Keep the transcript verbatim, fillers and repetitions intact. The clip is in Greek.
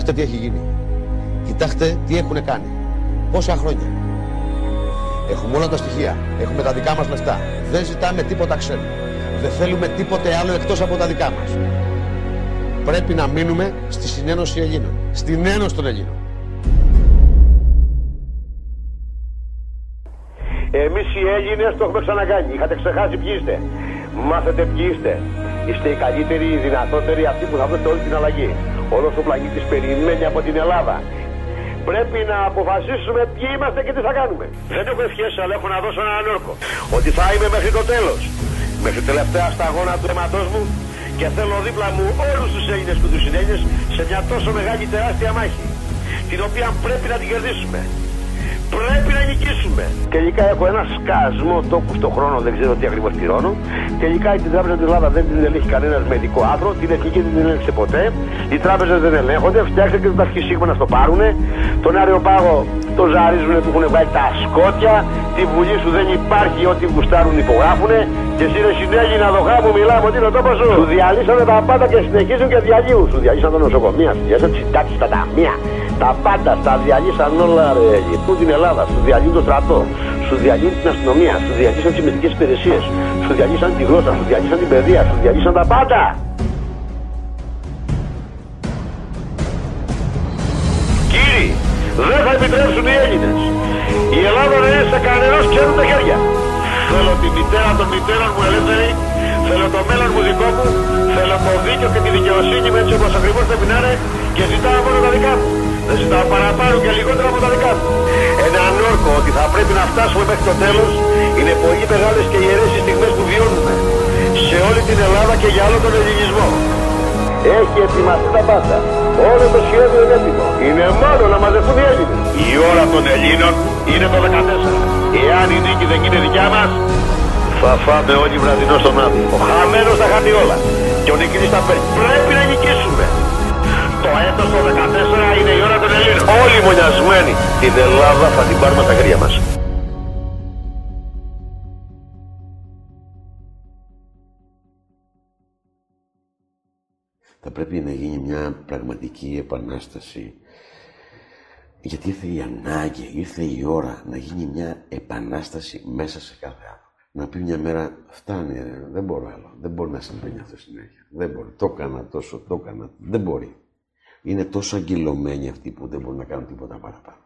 Κοιτάξτε τι έχει γίνει. Κοιτάξτε τι έχουν κάνει. Πόσα χρόνια. Έχουμε όλα τα στοιχεία. Έχουμε τα δικά μας λεφτά. Δεν ζητάμε τίποτα ξένο. Δεν θέλουμε τίποτε άλλο εκτός από τα δικά μας. Πρέπει να μείνουμε στη συνένωση Ελλήνων. Στην ένωση των Ελλήνων. Εμείς οι Έλληνες το έχουμε ξανακάνει. Είχατε ξεχάσει ποιοι είστε. Μάθετε ποιοι είστε. Είστε οι καλύτεροι, οι δυνατότεροι, αυτοί που θα βρείτε όλη την αλλαγή. Όλος ο πλανήτης περιμένει από την Ελλάδα. Πρέπει να αποφασίσουμε ποιοι είμαστε και τι θα κάνουμε. Δεν έχω ευχές, αλλά έχω να δώσω έναν όρκο. Ότι θα είμαι μέχρι το τέλος. Μέχρι τελευταία σταγόνα του αίματός μου και θέλω δίπλα μου όλους τους Έλληνες και τους Συνέλληνες σε μια τόσο μεγάλη τεράστια μάχη. Την οποία πρέπει να την κερδίσουμε. Πρέπει να νικήσουμε. Τελικά έχω ένα σκασμό τόπου στον χρόνο, δεν ξέρω τι ακριβώς πληρώνω. Τελικά την Τράπεζα της Ελλάδας δεν την ελέγχει κανένας μεδικό άθρο, την εθνική δεν την ελέγχει ποτέ. Οι τράπεζες δεν ελέγχονται, φτιάξτε και τα αρχισύγμα να στο πάρουνε. Τον Αριοπάγο το ζαρίζουνε, του έχουν βάλει τα σκότια. Τη Βουλή σου δεν υπάρχει, ό,τι γουστάρουν υπογράφουνε. Και εσύ ρε συνέλλη να δοχά μου μιλάμε ότι είναι ο τόπος σου. Σου διαλύσανε τα πάντα και συνεχίζουν και διαλύουν. Σου διαλύσαν τα νοσοκομεία, σου διαλύσαν τις συντάξεις, τα ταμεία. Τα πάντα, τα διαλύσαν όλα ρε. Γυρνούν την Ελλάδα, σου διαλύουν το στρατό, σου διαλύουν την αστυνομία, σου διαλύσαν τις μυστικές υπηρεσίες, σου διαλύσαν τη γλώσσα, σου διαλύσαν την παιδεία, σου διαλύσαν τα πάντα. Κύριοι, δεν θα επιτρέψουν οι Έλληνες η Ελλάδα να είναι σε κανένας ξένου τα χέρια. Θέλω τη μητέρα των μητέρων μου ελεύθερη, θέλω το μέλλον μου δικό μου, θέλω το δίκαιο και τη δικαιοσύνη με έτσι όπως ακριβώς πρέπει να είναι και ζητάω μόνο τα δικά μου. Δεν ζητάω παραπάνω και λιγότερα από τα δικά μου. Έναν όρκο ότι θα πρέπει να φτάσουμε μέχρι το τέλος είναι πολύ μεγάλες και ιερές οι στιγμές που βιώνουμε σε όλη την Ελλάδα και για όλο τον ελληνισμό. Έχει ετοιμαστεί τα πάντα. Όλο το σχέδιο είναι έτοιμο. Είναι μόνο να μαζευτούν οι Έλληνες. Η ώρα των Ελλήνων είναι το δεκατέσσερα. Εάν η νίκη δεν είναι δικιά μας, θα φάμε όλοι βραδινό στον άδειο. Ο χαμένος θα χάνει όλα. Και ο νικητής θα παίρνει. Πρέπει να νικήσουμε. Το έτος το δεκατέσσερα είναι η ώρα των Ελλήνων. Όλοι μονιασμένοι. Την Ελλάδα θα την πάρουμε στα χέρια μας. Θα πρέπει να γίνει μια πραγματική επανάσταση. Γιατί ήρθε η ανάγκη, ήρθε η ώρα να γίνει μια επανάσταση μέσα σε κάθε άνθρωπο. Να πει μια μέρα, φτάνει, ρε, δεν μπορώ άλλο. Δεν μπορεί να συμβαίνει αυτό συνέχεια. Δεν μπορεί. Το έκανα τόσο, το έκανα. Δεν μπορεί. Είναι τόσο αγκυλωμένοι αυτοί που δεν μπορούν να κάνουν τίποτα παραπάνω.